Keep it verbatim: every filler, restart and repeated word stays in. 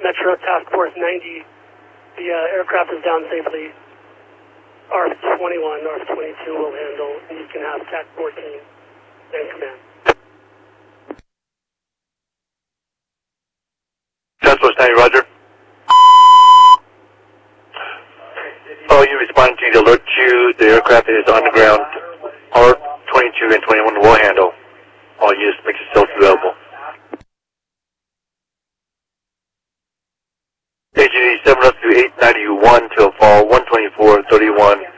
Metro Task Force ninety. The uh, aircraft is down safely. R F twenty-one, R F twenty-two will handle, and you can have T A C fourteen and command. Task Force ninety, roger. Oh, you responded to the alert you. The aircraft is on the ground. R F twenty-two and twenty-one will handle. All units make yourself available. A G D seven up to eight ninety-one till fall one twenty-four thirty-one.